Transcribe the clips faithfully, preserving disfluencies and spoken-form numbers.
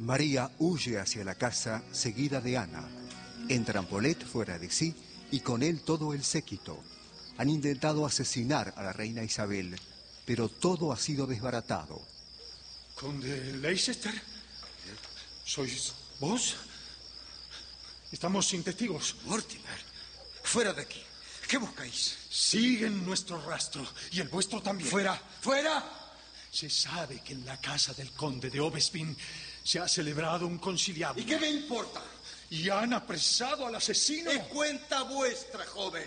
María huye hacia la casa seguida de Ana. Entran Polet fuera de sí y con él todo el séquito. Han intentado asesinar a la reina Isabel, pero todo ha sido desbaratado. Conde Leicester, ¿sois vos? Estamos sin testigos. Mortimer, fuera de aquí. ¿Qué buscáis? Siguen nuestro rastro y el vuestro también. ¡Fuera! ¡Fuera! Se sabe que en la casa del conde de Obesbin se ha celebrado un conciliablo. ¿Y qué me importa? Y han apresado al asesino. Es cuenta vuestra, joven.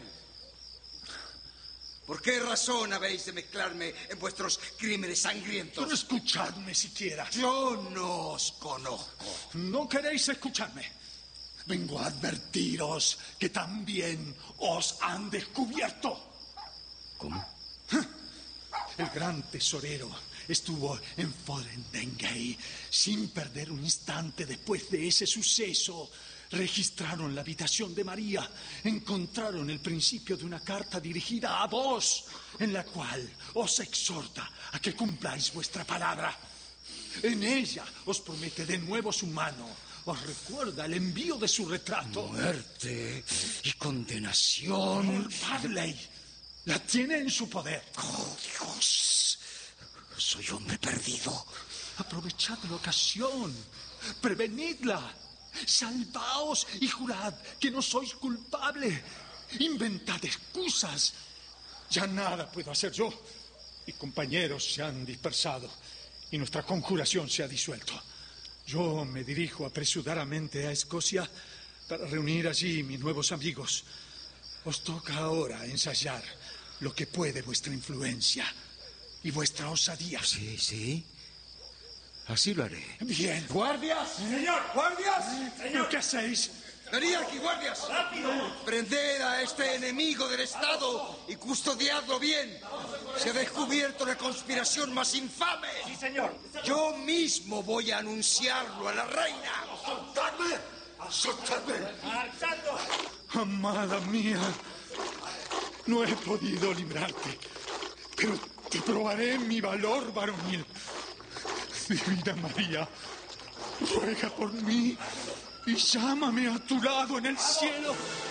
¿Por qué razón habéis de mezclarme en vuestros crímenes sangrientos? Pero escuchadme siquiera. Yo no os conozco. ¿No queréis escucharme? Vengo a advertiros que también os han descubierto. ¿Cómo? El gran tesorero estuvo en Forendengay sin perder un instante después de ese suceso. Registraron la habitación de María, encontraron el principio de una carta dirigida a vos, en la cual os exhorta a que cumpláis vuestra palabra. En ella os promete de nuevo su mano, os recuerda el envío de su retrato. Muerte y condenación. Lord Padley la tiene en su poder. ¡Oh, Dios! Soy hombre perdido. Aprovechad la ocasión, prevenidla. Salvaos y jurad que no sois culpable. Inventad excusas. Ya nada puedo hacer yo. Mis compañeros se han dispersado y nuestra conjuración se ha disuelto. Yo me dirijo apresuradamente a Escocia para reunir allí mis nuevos amigos. Os toca ahora ensayar lo que puede vuestra influencia y vuestra osadía. Sí, sí. Así lo haré. Bien. ¡Guardias! ¡Señor! ¡Guardias! ¿Pero qué hacéis? ¡Venid aquí, guardias! ¡Rápido! ¡Prended a este enemigo del Estado y custodiadlo bien! Se ha descubierto la conspiración más infame. Sí, señor. Yo mismo voy a anunciarlo a la reina. ¡Soltadme! ¡Soltadme! ¡Alzando! Amada mía, no he podido librarte, pero te probaré mi valor varonil. Divina María, ruega por mí y llámame a tu lado en el cielo.